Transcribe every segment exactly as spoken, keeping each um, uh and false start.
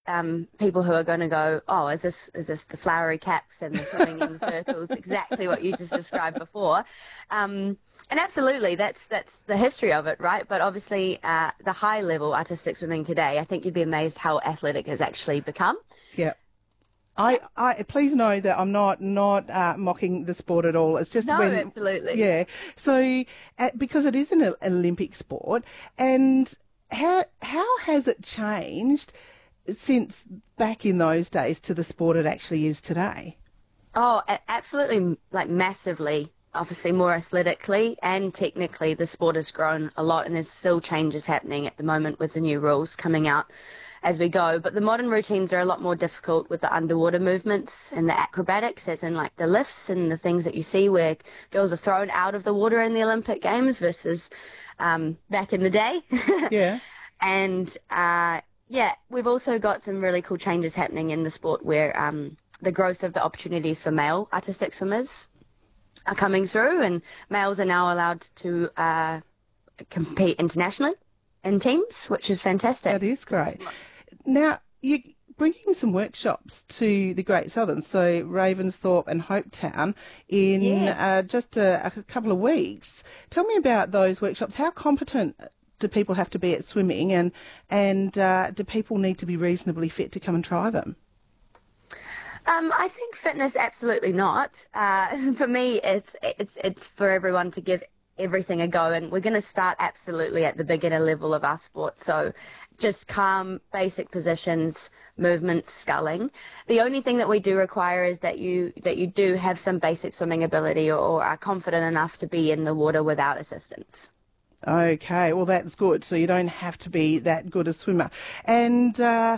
um, people who are going to go, oh, is this is this the flowery caps and the swimming in the circles, exactly what you just described before. Um, and absolutely, that's that's the history of it, right? But obviously, uh, the high-level artistic swimming today, I think you'd be amazed how athletic it's actually become. Yeah. I, I please know that I'm not not uh, mocking the sport at all. It's just no, when, absolutely, yeah. So uh, because it is an Olympic sport, and how how has it changed since back in those days to the sport it actually is today? Oh, absolutely, like massively. Obviously, more athletically and technically, the sport has grown a lot, and there's still changes happening at the moment with the new rules coming out as we go. But the modern routines are a lot more difficult with the underwater movements and the acrobatics, as in like the lifts and the things that you see where girls are thrown out of the water in the Olympic Games versus um, back in the day. Yeah. And uh, yeah, we've also got some really cool changes happening in the sport where um, the growth of the opportunities for male artistic swimmers are coming through, and males are now allowed to uh, compete internationally in teams, which is fantastic. That is great. Now, you're bringing some workshops to the Great Southern, so Ravensthorpe and Hopetown, in Yes. uh, just a, a couple of weeks. Tell me about those workshops. How competent do people have to be at swimming, and, and uh, do people need to be reasonably fit to come and try them? Um, I think fitness, absolutely not. Uh, for me, it's it's it's for everyone to give everything a go, and we're going to start absolutely at the beginner level of our sport. So just calm, basic positions, movements, sculling. The only thing that we do require is that you that you do have some basic swimming ability, or, or are confident enough to be in the water without assistance. Okay, well, that's good. So you don't have to be that good a swimmer. And uh,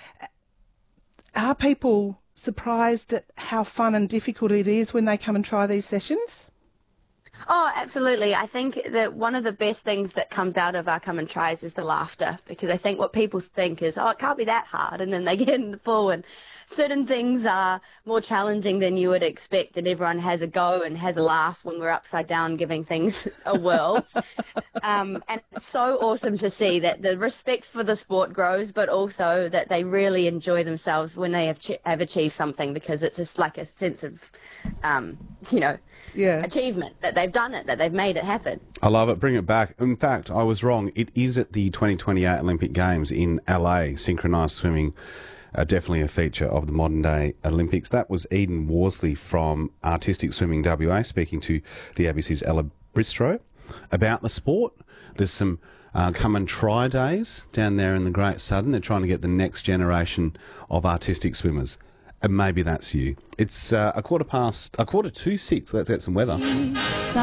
are people surprised at how fun and difficult it is when they come and try these sessions? Oh, absolutely. I think that one of the best things that comes out of our come and tries is the laughter, because I think what people think is, oh, it can't be that hard, and then they get in the pool and certain things are more challenging than you would expect, and everyone has a go and has a laugh when we're upside down giving things a whirl. um, and it's so awesome to see that the respect for the sport grows, but also that they really enjoy themselves when they have, ch- have achieved something, because it's just like a sense of, um, you know, yeah. achievement, that they've done it, that they've made it happen. I love it. Bring it back. In fact, I was wrong. It is at the twenty twenty-eight Olympic Games in L A. Synchronised swimming, uh, definitely a feature of the modern day Olympics. That was Eden Worsley from Artistic Swimming W A speaking to the A B C's Ella Bristro about the sport. There's some uh, come and try days down there in the Great Southern. They're trying to get the next generation of artistic swimmers. And maybe that's you. It's uh, a quarter past, a quarter to six. Let's get some weather.